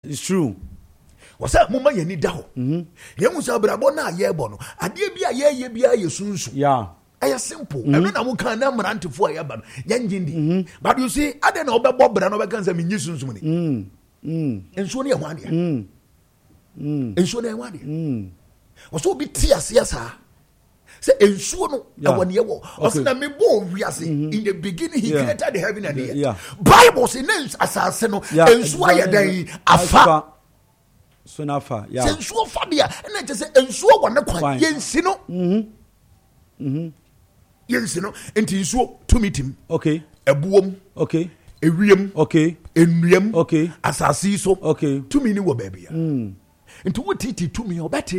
It's true. What's that mama ye need daho? Yamusa brabona yebono. Adie bia ye bia ye sunsu. Yeah. I simple. I mean, I won't come down to 4 years, but Yanjindi. But you see, I don't know about Bob, but I know I can't say me news money. And so near 1 year. And so near 1 year. Was so be tears, yes, sir. Say, and so no, 1 year. Or say, me born, we are saying, in the beginning, he created the heaven and the earth. Bible says, assassin, and so I day, afa. So nafa, yeah. And so Fabia, and I just say, and so one, yes, you know. Yes, you know, and he saw to meet him. Okay. A boom. Okay. A riem. Okay. A riem. Okay. As I see so. Okay. 2 minutes were baby. And to what it 2 minutes or better.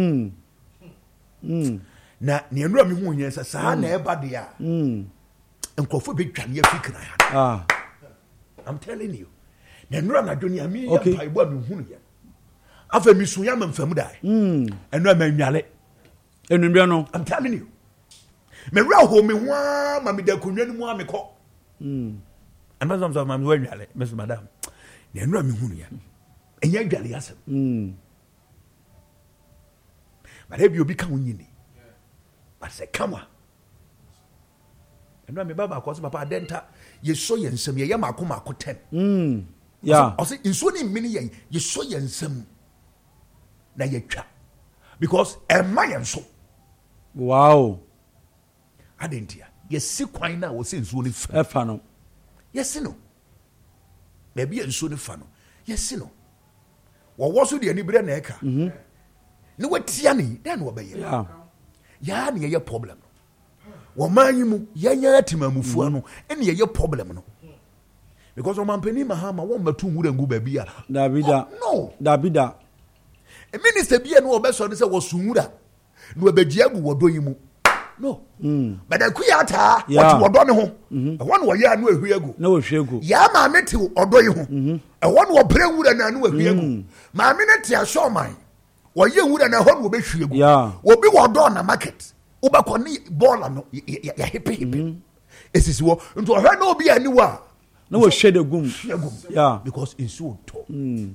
Na near me who yes, as I never there. And Crawford big can you pick. I'm telling you. Then run a junior me. Okay. I won't who yet. After Miss Yam and Famda. And no man yale. And I'm telling you. Me raho me wa ma me da kunwa ni mu amekọ and sometimes I'm very yale Miss Madam na enura me hunu ya enya dwale asem but have you become unyini but say come on enura me baba ko so papa denta ye so ye nsem ye makoma 10 yeah o say nso ni mini ye so ye nsem na ye twa because e ma ye nso wow adentia yesi kwan na wo se nsuo ni fa no yesi no maybe nsuo ni fa no yesi no wo so de ni bre na eka ni watia ni den wo be ya na ye problem wo manyi mu yanya atimamufu no ene ye problem no because o mampani mahama wo matu nwura ngu ba bia Davida no Davida a minister bia no obeso ne se wo sunwura no abagia gu wodo yi mu no but the kuyata what wodo ne ho e won wo ya no ahwiagu na wo hwiagu ya ma meti odo yi ho e won wo pre nwura na no ahwiagu ma me ne tia shoman wo ye nwura na ho no be hwiagu wo bi wodo na market wo ba ko ni baller no ya hippie esisi wo nto hwe na obi ani wa na wo hwe de gum yeah because insu to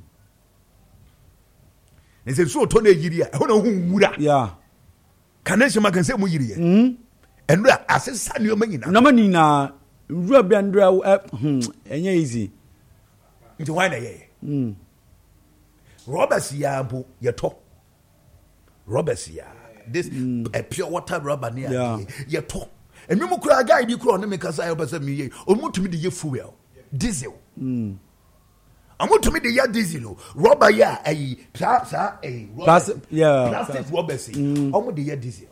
nse to na yiri a ho na hu nwura yeah kanese ma kan se mu yiri ye enura asesa ne o manyina na manina nwura bia ndra enye easy nti why na ye Robbers ya bo ye to Robbers ya this a pure water rubber near ye to enwum kura guy bi kura no me kasa ya obasa mi ye omutumi de ye fuel diesel amutumi de ya diesel rubber ya ayi sa plastic rubber si omu de ya diesel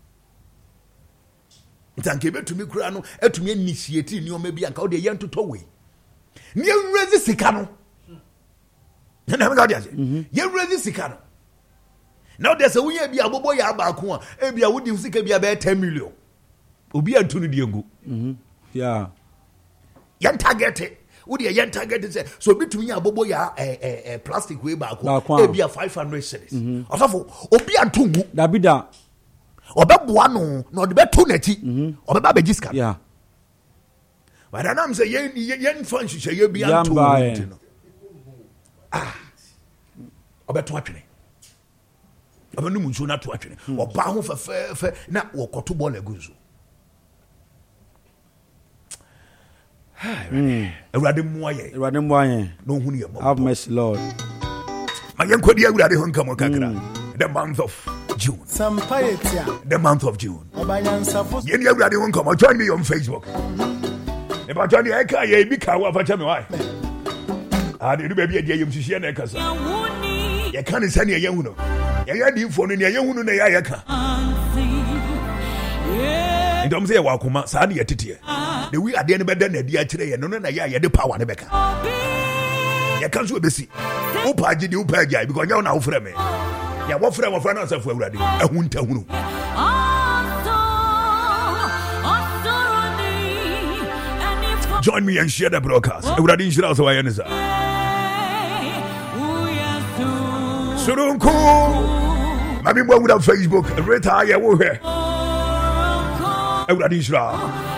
ntanke betumi kura no etumi initiate ni o ma bi anka o de ye ntoto we ni enwezi sika no na me ga dia ye enwezi sika no now there's a wuya bi abobo ya abaako a e bia wodi sika bia be 10 million obi antunu de ngu yeah yan target wodi yan target say so bitumi abobo ya plastic we baako e bia 500 cedis osofo obi antungu Davida obeboa no na ode beto nachi obeba be giska yeah but anam say yen function say ye bia antungu no obeto atwene abanu munso na to atwene oba ho fefe na wokoto ball agunzo Erade moye no hunu ye have mercy Lord ma yankodi awurade ho nkamo kakra the month of June the month of June yeni awurade ho nkamo join me on Facebook e ba join e ka ye bi ka wa fa chame why ade du ba bi e ye mhihie na e kasa ye kan se ne ye hu no ye ya di fo no ne ye hu no na ya ka ndom se ye wa kuma sa ne ye tete the we ade ne beda na dia kire ye no na ye de power ne beka ye kan so obesi upa gidi upa gai because nya na wo frɛ me ya wo frɛ na asafo awurade ahu ntahunu join me and share the broadcast awurade nshira so wa ye ne sa surunku mami mo awura Facebook reta ye wo hwe awurade nshira